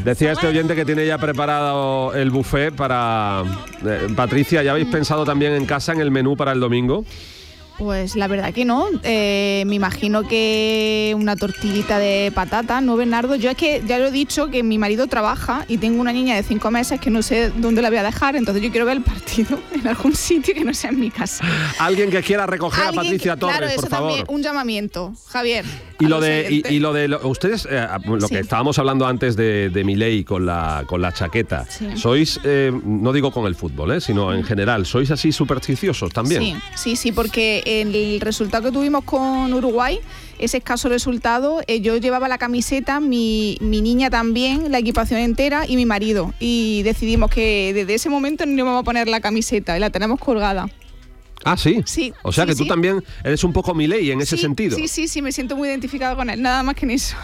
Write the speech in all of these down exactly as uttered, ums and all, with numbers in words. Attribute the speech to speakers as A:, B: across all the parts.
A: Decía este oyente que tiene ya preparado el buffet para... Eh, Patricia, ¿ya habéis mm. pensado también en casa en el menú para el domingo?
B: Pues la verdad que no. Eh, me imagino que una tortillita de patata, ¿no, Bernardo? Yo es que ya lo he dicho, que mi marido trabaja y tengo una niña de cinco meses que no sé dónde la voy a dejar, entonces yo quiero ver el partido en algún sitio que no sea en mi casa.
A: Alguien que quiera recoger a Patricia
B: que,
A: Torres,
B: claro,
A: por
B: eso
A: favor.
B: También, un llamamiento, Javier.
A: Y lo de y, y lo de lo, ustedes, eh, lo sí. que estábamos hablando antes de, de Milei con la con la chaqueta. Sí. Sois, eh, no digo con el fútbol, eh, sino en general, sois así supersticiosos también.
B: Sí, sí, sí, porque el resultado que tuvimos con Uruguay, ese escaso resultado, eh, yo llevaba la camiseta, mi, mi niña también, la equipación entera y mi marido. Y decidimos que desde ese momento no íbamos a poner la camiseta y la tenemos colgada.
A: Ah, ¿sí?
B: Sí.
A: O sea
B: sí,
A: que tú
B: sí.
A: también eres un poco Milei en ese
B: sí,
A: sentido.
B: Sí, sí, sí, me siento muy identificada con él, nada más que en eso.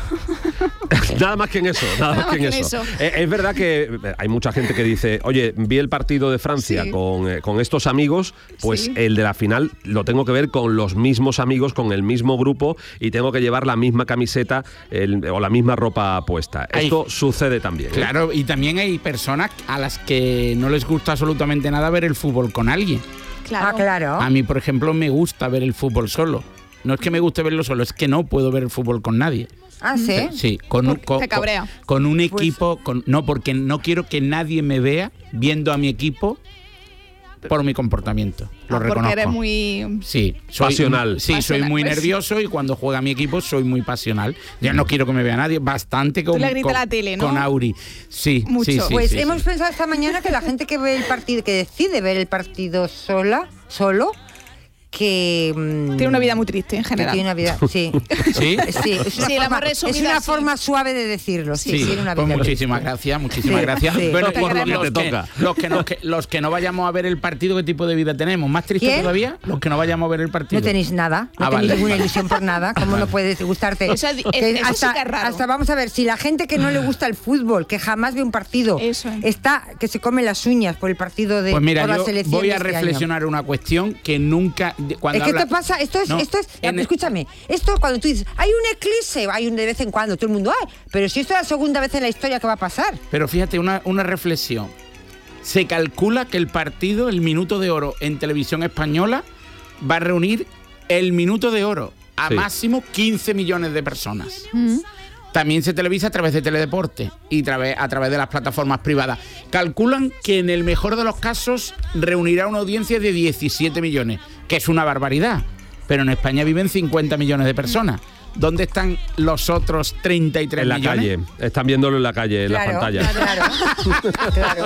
A: Nada más que en eso, nada, nada más que en eso. eso. Eh, es verdad que hay mucha gente que dice, oye, vi el partido de Francia sí. con, eh, con estos amigos, pues sí. el de la final lo tengo que ver con los mismos amigos, con el mismo grupo y tengo que llevar la misma camiseta el, o la misma ropa puesta. Hay, Esto sucede también. ¿eh?
C: Claro, y también hay personas a las que no les gusta absolutamente nada ver el fútbol con alguien.
B: Claro.
D: Ah, claro.
C: A mí, por ejemplo, me gusta ver el fútbol solo. No es que me guste verlo solo, es que no puedo ver el fútbol con nadie.
D: ¿Ah, sí?
C: Sí, con un, con,
B: Te cabrea.
C: con un equipo... Pues... Con, no, porque no quiero que nadie me vea viendo a mi equipo por mi comportamiento. Lo
B: ah,
C: reconozco.
B: Porque eres muy...
C: Sí, soy,
A: pasional.
C: Sí,
B: pasional,
C: soy muy
B: pues.
C: nervioso y cuando juega mi equipo soy muy pasional. Yo no quiero que me vea nadie, bastante con,
B: Tú le gritas
C: con,
B: a la tele, ¿no?
C: con Auri. Sí,
B: Mucho.
C: sí, sí.
D: Pues
C: sí,
D: hemos
C: sí.
D: pensado esta mañana que la gente que ve el partido, que decide ver el partido sola, solo, que mmm,
B: tiene una vida muy triste en general.
D: Que tiene una vida, sí.
C: ¿Sí?
D: Sí, es una,
B: sí,
D: forma,
B: es
D: una
B: así.
D: forma suave de decirlo. Sí,
C: sí,
D: tiene una
C: pues
D: vida
C: muchísimas
D: triste.
C: gracias, muchísimas
D: sí,
C: gracias.
D: Sí.
C: Bueno,
A: por lo que
C: los,
A: te
C: que,
A: toca.
C: los, que nos, que, los que no vayamos a ver el partido, ¿qué tipo de vida tenemos? ¿Más triste
D: ¿Quién?
C: todavía? Los que no vayamos a ver el partido.
D: No tenéis nada, no
C: ah,
D: tenéis
C: vale.
D: ninguna ilusión por nada. ¿Cómo
C: vale.
D: no puede gustarte?
B: Eso, es,
D: que
B: eso
D: hasta,
B: sí que es raro.
D: hasta vamos a ver, si la gente que no le gusta el fútbol, que jamás ve un partido,
B: eso es.
D: está que se come las uñas por el partido de
C: pues mira,
D: por la
C: yo
D: selección
C: voy a
D: de este
C: reflexionar
D: año.
C: una cuestión que nunca... Cuando
D: es que
C: habla...
D: esto pasa, esto es,
C: no,
D: esto es,
C: en
D: escúchame, esto cuando tú dices, hay un eclipse, hay un de vez en cuando, todo el mundo, ay, pero si esto es la segunda vez en la historia que va a pasar.
C: Pero fíjate, una, una reflexión. Se calcula que el partido, el Minuto de Oro en televisión española, va a reunir el Minuto de Oro a sí. máximo quince millones de personas.
B: Mm.
C: También se televisa a través de Teledeporte y tra- a través de las plataformas privadas. Calculan que en el mejor de los casos reunirá una audiencia de diecisiete millones, que es una barbaridad. Pero en España viven cincuenta millones de personas. ¿Dónde están los otros treinta y tres
A: en la
C: millones?
A: calle. Están viéndolo en la calle,
D: claro,
A: en la pantalla.
D: Claro, claro.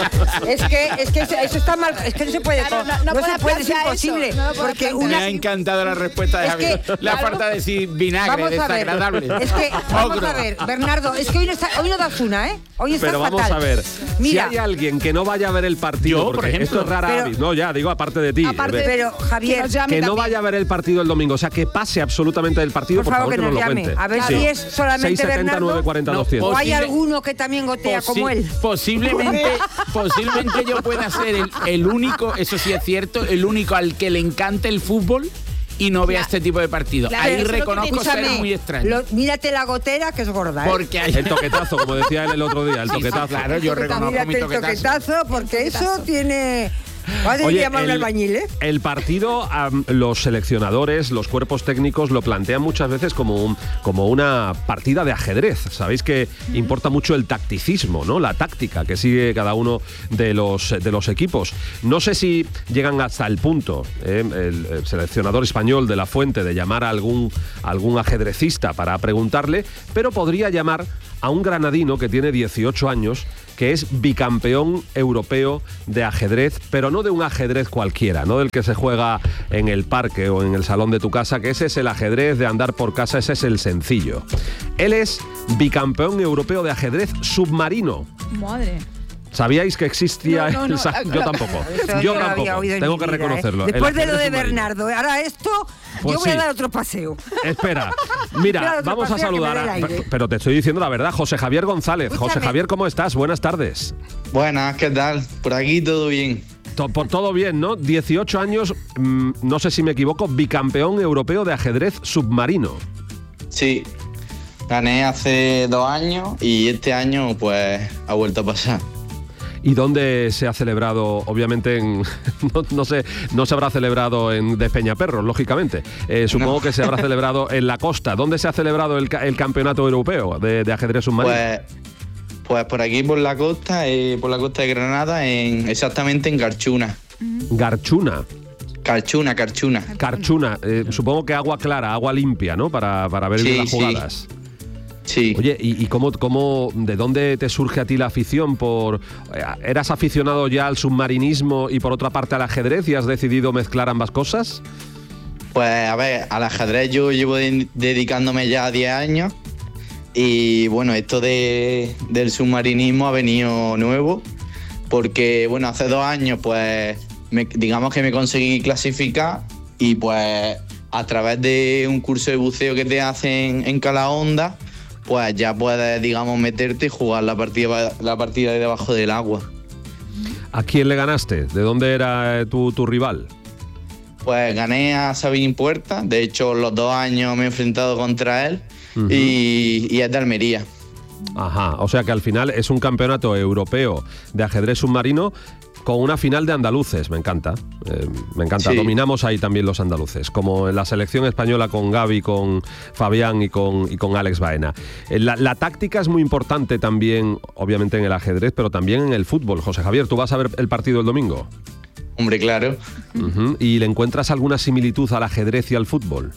D: Es que, es que eso está mal, es que no se puede,
B: claro,
D: no,
B: no, no,
D: no se puede, es imposible.
B: No
D: porque
C: Me
D: una,
C: ha encantado la respuesta de
D: es
C: Javier.
D: que,
C: La
D: claro,
C: falta de decir vinagre,
D: vamos
C: desagradable.
D: A ver, es que, vamos
C: Ogro.
D: a ver, Bernardo, es que hoy no, está, hoy no das una, ¿eh? Hoy estás
A: Pero vamos
D: fatal.
A: a ver,
D: Mira,
A: si hay alguien que no vaya a ver el partido,
C: Yo,
A: porque
C: por ejemplo.
A: esto es rara
D: Pero-
A: avis, no, ya, digo, aparte de ti.
B: Aparte
A: eh,
D: pero Javier,
B: que, llame
A: que no
B: también.
A: vaya a ver el partido el domingo, o sea, que pase absolutamente del partido,
D: por
A: por,
D: favor, que
A: nos
D: nos
A: lo
D: llame.
A: cuente.
D: A ver
A: Sí.
D: si es solamente
A: seis setenta,
D: Bernardo
A: nueve cuarenta,
C: No,
A: doscientos.
D: o hay
C: Posible-
D: alguno que también gotea
C: Posi-
D: como él.
C: Posiblemente, posiblemente yo pueda ser el, el único, eso sí es cierto, el único al que le encante el fútbol y no vea
B: Claro.
C: este tipo de partidos.
B: Claro,
C: Ahí
B: eso es lo que
C: reconozco
B: te-
C: ser
D: Escúchame,
C: muy extraño.
D: lo- mírate la gotera que es gorda, ¿eh?
C: Porque hay...
A: El toquetazo, como decía él el otro día, el
C: Sí, sí,
A: toquetazo.
C: claro, yo reconozco
D: Mírate
C: mi
D: el
C: toquetazo.
D: toquetazo, porque eso tiene... Vas a
A: Oye,
D: llamar a un
A: el,
D: albañil, ¿eh?
A: el partido, um, los seleccionadores, los cuerpos técnicos lo plantean muchas veces como, un, como una partida de ajedrez. Sabéis que importa mucho el tacticismo, ¿no? La táctica que sigue cada uno de los, de los equipos. No sé si llegan hasta el punto, ¿eh? el, el seleccionador español de La Fuente, de llamar a algún, a algún ajedrecista para preguntarle, pero podría llamar a un granadino que tiene dieciocho años, que es bicampeón europeo de ajedrez, pero no de un ajedrez cualquiera, no del que se juega en el parque o en el salón de tu casa, que ese es el ajedrez de andar por casa, ese es el sencillo. Él es bicampeón europeo de ajedrez submarino.
B: Madre.
A: ¿Sabíais que existía?
B: No, no, no,
A: el sa-
B: no,
A: yo
B: no.
A: tampoco.
D: Eso
A: Yo
D: no lo había
A: tampoco.
D: oído en
A: Tengo
D: mi
A: que
D: vida,
A: reconocerlo.
D: ¿eh? Después
A: El
D: de lo de
A: ajedrez submarino.
D: Bernardo, ahora esto,
A: Pues
D: yo voy
A: sí.
D: a dar otro paseo.
A: Espera, mira,
D: Claro, otro
A: vamos a
D: paseo que me
A: saludar
D: dé
A: a,
D: el aire.
A: pero te estoy diciendo la verdad, José Javier González. José
D: Escúchame.
A: Javier, ¿cómo estás? Buenas tardes.
E: Buenas, ¿qué tal? Por aquí todo bien.
A: To- Por todo bien, ¿no? dieciocho años, mmm, no sé si me equivoco, bicampeón europeo de ajedrez submarino.
E: Sí. Gané hace dos años y este año pues ha vuelto a pasar.
A: ¿Y dónde se ha celebrado? Obviamente, en, no, no sé, no se habrá celebrado en Despeñaperros, lógicamente. Eh, supongo no. que se habrá celebrado en la costa. ¿Dónde se ha celebrado el, el campeonato europeo de, de ajedrez submarino?
E: Pues, pues por aquí, por la costa, eh, por la costa de Granada, en, exactamente en Garchuna.
A: Garchuna.
E: Carchuna, Carchuna.
A: Carchuna. Eh, supongo que agua clara, agua limpia, ¿no? Para, para ver
E: sí,
A: bien las
E: sí.
A: jugadas.
E: Sí.
A: Oye, ¿y, y cómo, cómo, de dónde te surge a ti la afición? Por ¿Eras aficionado ya al submarinismo y por otra parte al ajedrez y has decidido mezclar ambas cosas?
E: Pues a ver, al ajedrez yo llevo de, dedicándome ya diez años y bueno, esto de, del submarinismo ha venido nuevo porque bueno, hace dos años pues me, digamos que me conseguí clasificar y pues a través de un curso de buceo que te hacen en Calahonda pues ya puedes, digamos, meterte y jugar la partida, la partida de debajo del agua.
A: ¿A quién le ganaste? ¿De dónde era tu, tu rival?
E: Pues gané a Sabín Puerta, de hecho los dos años me he enfrentado contra él uh-huh. y, y es de Almería.
A: Ajá, o sea que al final es un campeonato europeo de ajedrez submarino con una final de andaluces, me encanta, eh, me encanta, sí. Dominamos ahí también los andaluces, como en la selección española con Gaby, con Fabián y con, y con Alex Baena. Eh, la, la táctica es muy importante también, obviamente en el ajedrez, pero también en el fútbol. José Javier, ¿tú vas a ver el partido el domingo?
E: Hombre, claro.
A: Uh-huh. ¿Y le encuentras alguna similitud al ajedrez y al fútbol?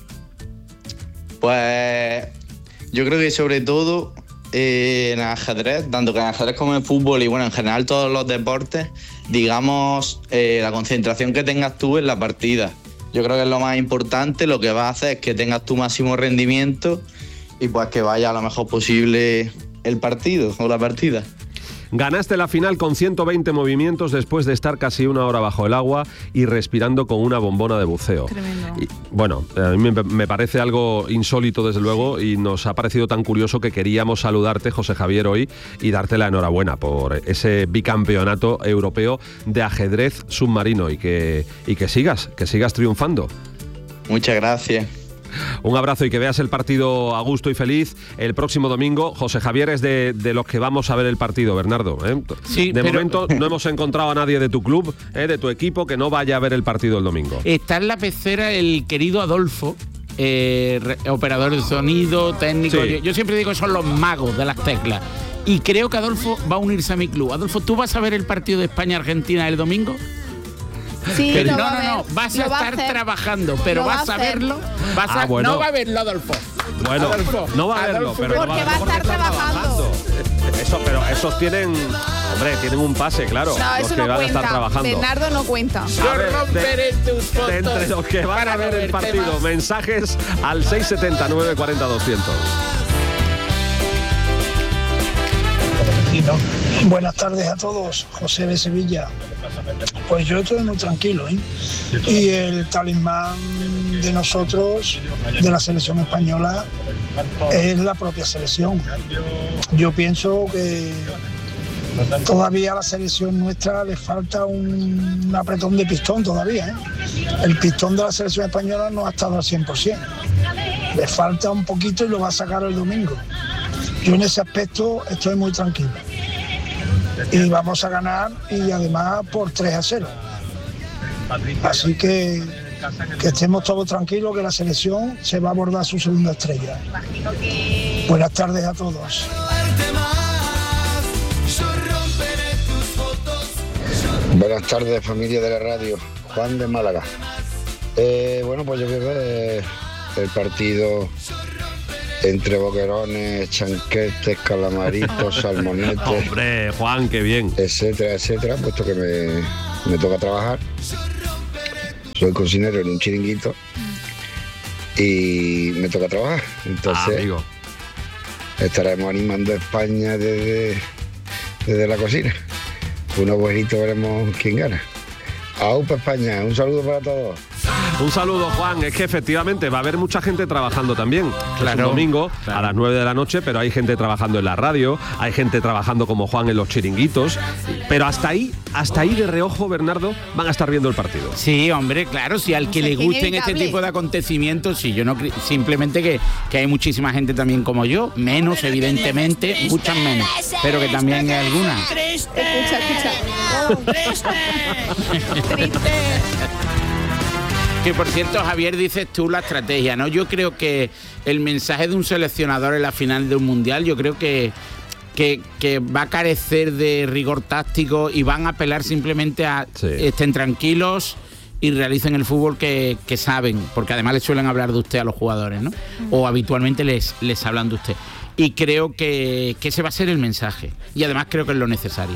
E: Pues yo creo que sobre todo eh, en el ajedrez, tanto que en el ajedrez como en el fútbol y bueno, en general todos los deportes, digamos, eh, la concentración que tengas tú en la partida. Yo creo que es lo más importante, lo que va a hacer es que tengas tu máximo rendimiento y pues que vaya a lo mejor posible el partido o la partida.
A: Ganaste la final con ciento veinte movimientos después de estar casi una hora bajo el agua y respirando con una bombona de buceo.
B: Tremendo.
A: Y, bueno, a mí me, me parece algo insólito desde luego y nos ha parecido tan curioso que queríamos saludarte, José Javier, hoy y darte la enhorabuena por ese bicampeonato europeo de ajedrez submarino y que, y que sigas, que sigas triunfando.
E: Muchas gracias.
A: Un abrazo y que veas el partido a gusto y feliz el próximo domingo. José Javier es de, de los que vamos a ver el partido, Bernardo, ¿eh?
C: Sí,
A: de
C: pero
A: momento no hemos encontrado a nadie de tu club, ¿eh? de tu equipo, que no vaya a ver el partido el domingo.
C: Está en la pecera el querido Adolfo, eh, re, operador de sonido, técnico. Sí. Yo, yo siempre digo que son los magos de las teclas. Y creo que Adolfo va a unirse a mi club. Adolfo, ¿tú vas a ver el partido de España-Argentina el domingo?
B: Sí,
C: pero,
B: lo
C: no,
B: va
C: no,
B: a
C: no,
B: ver,
C: vas a estar
B: a
C: trabajando, pero
B: lo
C: vas
B: va
C: a,
B: a
C: verlo. Vas a,
A: ah, bueno.
C: No va a verlo, Adolfo.
A: Bueno,
C: Adolfo,
A: no va a verlo,
C: Adolfo,
A: pero
B: porque va a estar trabajando.
A: Eso, pero esos tienen, hombre, tienen un pase, claro.
B: No,
A: los
B: eso
A: que
B: no
A: van
B: cuenta.
A: a estar trabajando.
B: Bernardo no cuenta.
C: Yo
A: ver,
C: romperé
A: de,
C: tus fotos.
A: De entre los que van a ver el partido, más. Mensajes al seis setenta, nueve cuarenta, doscientos.
F: Buenas tardes a todos, José de Sevilla. Pues yo estoy muy tranquilo, ¿eh? Y el talismán de nosotros, de la selección española, es la propia selección. Yo pienso que todavía a la selección nuestra le falta un, un apretón de pistón todavía, ¿eh? El pistón de la selección española no ha estado al cien por ciento. Le falta un poquito y lo va a sacar el domingo. Yo en ese aspecto estoy muy tranquilo. Y vamos a ganar y además por tres a cero. Así que que estemos todos tranquilos, que la selección se va a abordar su segunda estrella. Buenas tardes a todos.
G: Buenas tardes, familia de la radio. Juan de Málaga. Eh, bueno, pues yo quiero ver el partido entre boquerones, chanquetes, calamaritos, salmonetes.
A: Hombre, Juan, qué bien.
G: Etcétera, etcétera, puesto que me, me toca trabajar. Soy cocinero en un chiringuito y me toca trabajar. Entonces,
A: ah, amigo.
G: Estaremos animando a España desde, desde la cocina. Unos buenitos, veremos quién gana. ¡Aupa España! Un saludo para todos.
A: Un saludo, Juan. Es que efectivamente va a haber mucha gente trabajando también.
C: Claro,
A: es un domingo
C: claro.
A: a las nueve de la noche, pero hay gente trabajando en la radio, hay gente trabajando como Juan en los chiringuitos, pero hasta ahí, hasta ahí de reojo, Bernardo, van a estar viendo el partido.
C: Sí, hombre, claro, si al que le gusten este tipo de acontecimientos, sí, yo no cre- simplemente que, que hay muchísima gente también como yo, menos evidentemente, muchas menos, pero que también hay algunas.
B: Escucha, escucha. Triste.
C: Que por cierto, Javier, dices tú la estrategia, ¿no? Yo creo que el mensaje de un seleccionador en la final de un mundial, yo creo que, que, que va a carecer de rigor táctico y van a apelar simplemente a
A: Sí.
C: estén tranquilos y realicen el fútbol que, que saben, porque además les suelen hablar de usted a los jugadores, ¿no? O habitualmente les, les hablan de usted. Y creo que, que ese va a ser el mensaje. Y además creo que es lo necesario.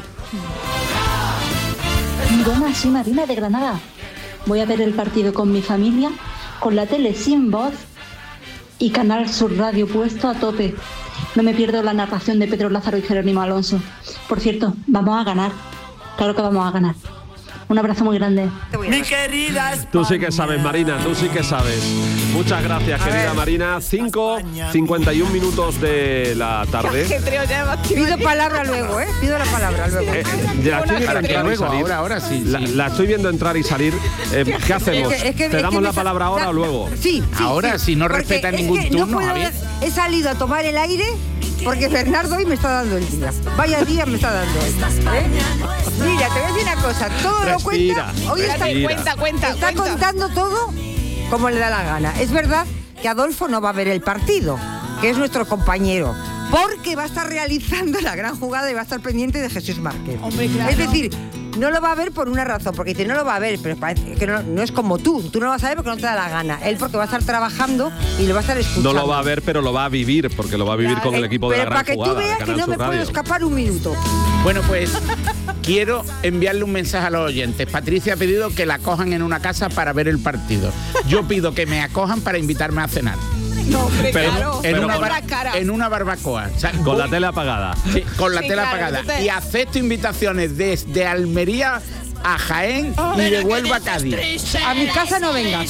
H: Buenas, soy Marina de Granada. Voy a ver el partido con mi familia, con la tele sin voz y Canal Sur Radio puesto a tope. No me pierdo la narración de Pedro Lázaro y Jerónimo Alonso. Por cierto, vamos a ganar. Claro que vamos a ganar. Un abrazo muy grande.
I: Mi querida
A: Tú sí que sabes, Marina, tú sí que sabes. Muchas gracias, querida Marina. cinco cincuenta y un minutos de la tarde.
D: Pido palabra luego, ¿eh? Pido la palabra luego.
A: Eh, ya estoy viendo
C: Para que
A: entrar y
C: luego,
A: salir.
C: ahora, ahora sí,
A: La,
C: sí.
A: la estoy viendo entrar y salir. Eh, ¿Qué hacemos?
D: Es que- es que-
A: ¿Te
D: es
A: damos
D: que
A: la
D: me sa-
A: palabra ahora
D: da-
A: o luego?
D: Sí, sí,
C: Ahora,
D: sí.
C: si no
D: Porque
C: respeta
D: es
C: ningún
D: que
C: turno,
D: no puedo-
C: Javier.
D: He salido a tomar el aire porque Bernardo hoy me está dando el día. Vaya día me está dando hoy. ¿eh? Mira, te voy a decir una cosa. Todo lo
A: Respira,
D: cuenta. Hoy está,
A: respira.
B: Cuenta, cuenta,
D: está
B: cuenta.
D: contando todo como le da la gana. Es verdad que Adolfo no va a ver el partido, que es nuestro compañero, porque va a estar realizando la gran jugada y va a estar pendiente de Jesús Márquez.
B: Hombre, claro.
D: Es decir, no lo va a ver por una razón, porque dice, no lo va a ver, pero parece que no, no es como tú. Tú no lo vas a ver porque no te da la gana. Él porque va a estar trabajando y lo va a estar escuchando.
A: No lo va a ver, pero lo va a vivir, porque lo va a vivir con el
D: Eh,
A: equipo de la
D: pero
A: gran
D: para que
A: jugada
D: tú
A: de
D: veas que
A: Canal
D: no
A: Sur
D: me puedo
A: Radio.
D: escapar un minuto.
C: Bueno, pues quiero enviarle un mensaje a los oyentes. Patricia ha pedido que la acojan en una casa para ver el partido. Yo pido que me acojan para invitarme a cenar.
B: No, hombre,
A: Pero-
B: claro.
C: En,
A: pero
C: una,
A: con-
C: bar-
B: la cara.
C: en una barbacoa. O sea,
A: Con
C: voy-
A: la tele apagada.
C: Sí, con la
B: Sí,
C: tela
B: claro,
C: apagada.
B: entonces-
C: Y acepto invitaciones desde Almería a Jaén y de Huelva a Cádiz.
D: A mi casa no vengas.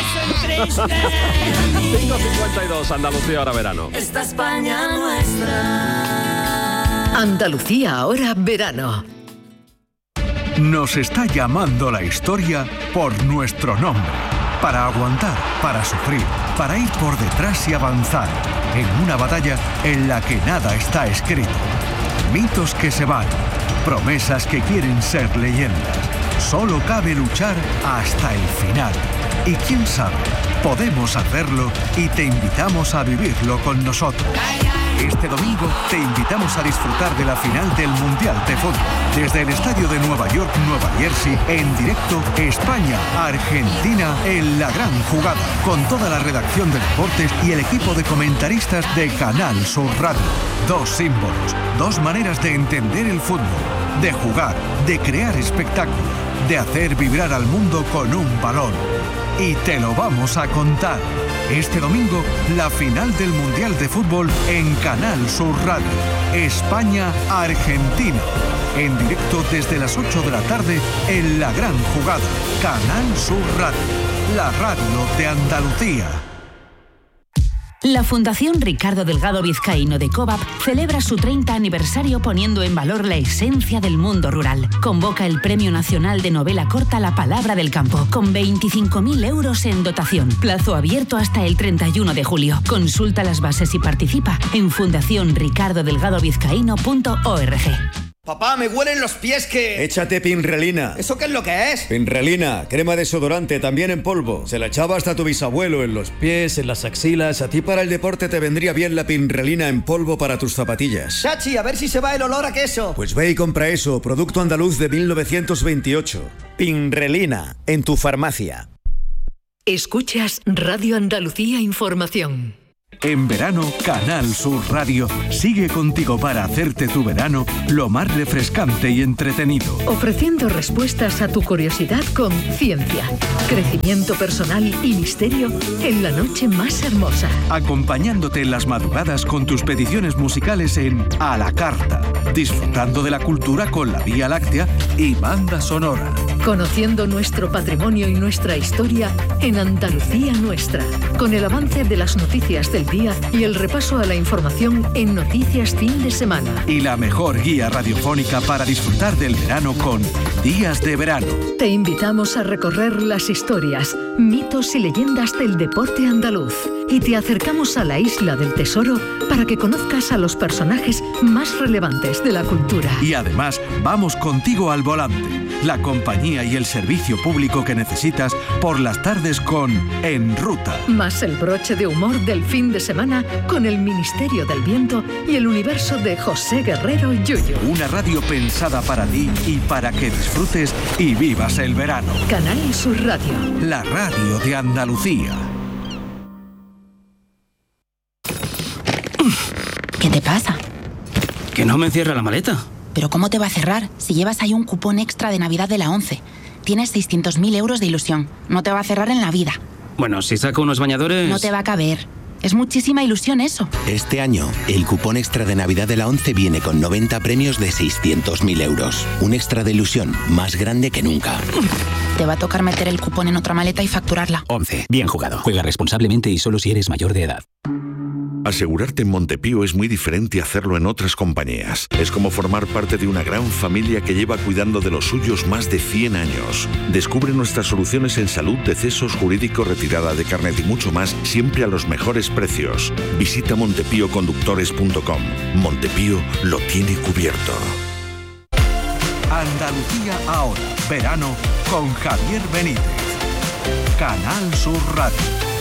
A: cinco cincuenta y dos, Andalucía, ahora verano.
I: Esta España nuestra.
J: Andalucía ahora verano.
K: Nos está llamando la historia por nuestro nombre. Para aguantar, para sufrir, para ir por detrás y avanzar. En una batalla en la que nada está escrito. Mitos que se van. Promesas que quieren ser leyendas. Solo cabe luchar hasta el final. Y quién sabe, podemos hacerlo y te invitamos a vivirlo con nosotros. Este domingo te invitamos a disfrutar de la final del Mundial de Fútbol. Desde el estadio de Nueva York, Nueva Jersey, en directo España-Argentina en la gran jugada. Con toda la redacción de deportes y el equipo de comentaristas de Canal Sur Radio. Dos símbolos, dos maneras de entender el fútbol, de jugar, de crear espectáculo, de hacer vibrar al mundo con un balón. Y te lo vamos a contar. Este domingo, la final del Mundial de Fútbol en Canal Sur Radio. España-Argentina. En directo desde las ocho de la tarde en La Gran Jugada. Canal Sur Radio. La radio de Andalucía.
L: La Fundación Ricardo Delgado Vizcaíno de COVAP celebra su treinta aniversario poniendo en valor la esencia del mundo rural. Convoca el Premio Nacional de Novela Corta La Palabra del Campo, con veinticinco mil euros en dotación. Plazo abierto hasta el treinta y uno de julio. Consulta las bases y participa en fundación ricardo delgado vizcaíno punto org.
M: Papá, me huelen los pies que...
N: Échate Pinrelina.
M: ¿Eso qué es lo que es?
N: Pinrelina, crema desodorante, también en polvo. Se la echaba hasta tu bisabuelo en los pies, en las axilas. A ti para el deporte te vendría bien la Pinrelina en polvo para tus zapatillas.
M: Chachi, a ver si se va el olor a queso.
N: Pues ve y compra eso, producto andaluz de mil novecientos veintiocho. Pinrelina, en tu farmacia.
J: Escuchas Radio Andalucía Información.
K: En verano, Canal Sur Radio sigue contigo para hacerte tu verano lo más refrescante y entretenido.
J: Ofreciendo respuestas a tu curiosidad con ciencia, crecimiento personal y misterio en la noche más hermosa.
K: Acompañándote en las madrugadas con tus peticiones musicales en A la Carta. Disfrutando de la cultura con la Vía Láctea y banda sonora.
J: Conociendo nuestro patrimonio y nuestra historia en Andalucía Nuestra, con el avance de las noticias del día y el repaso a la información en Noticias Fin de Semana.
K: Y la mejor guía radiofónica para disfrutar del verano con Días de Verano.
J: Te invitamos a recorrer las historias, mitos y leyendas del deporte andaluz. Y te acercamos a la Isla del Tesoro para que conozcas a los personajes más relevantes de la cultura.
K: Y además, vamos contigo al volante. La compañía y el servicio público que necesitas por las tardes con En Ruta.
J: Más el broche de humor del fin de semana con el Ministerio del Viento y el universo de José Guerrero Yuyu.
K: Una radio pensada para ti y para que disfrutes y vivas el verano.
J: Canal Sur Radio.
K: La radio de Andalucía.
O: ¿Qué te pasa?
P: Que no me cierra la maleta.
O: ¿Pero cómo te va a cerrar si llevas ahí un cupón extra de Navidad de la ONCE? Tienes seiscientos mil euros de ilusión. No te va a cerrar en la vida.
P: Bueno, si saco unos bañadores...
O: No te va a caber. Es muchísima ilusión eso.
Q: Este año, el cupón extra de Navidad de la ONCE viene con noventa premios de seiscientos mil euros. Un extra de ilusión más grande que nunca.
O: Te va a tocar meter el cupón en otra maleta y facturarla.
P: ONCE. Bien jugado. Juega responsablemente y solo si eres mayor de edad.
R: Asegurarte en Montepío es muy diferente a hacerlo en otras compañías. Es como formar parte de una gran familia que lleva cuidando de los suyos más de cien años. Descubre nuestras soluciones en salud, decesos, jurídico, retirada de carnet y mucho más, siempre a los mejores precios. Visita montepío conductores punto com. Montepío lo tiene cubierto.
K: Andalucía ahora, verano con Javier Benítez. Canal Sur Radio.